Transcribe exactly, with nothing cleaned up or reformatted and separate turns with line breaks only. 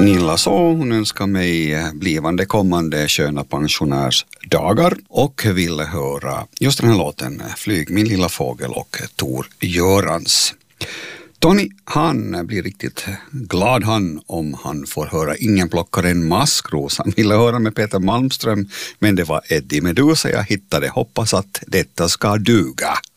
Nilla så, hon önskar mig blivande kommande sköna pensionärsdagar och ville höra just den här låten Flyg min lilla fågel och Tor Görans. Tony, han blir riktigt glad han om han får höra Ingen plockar en maskros. Han ville höra med Peter Malmström, men det var Eddie Meduza jag hittade. Hoppas att detta ska duga.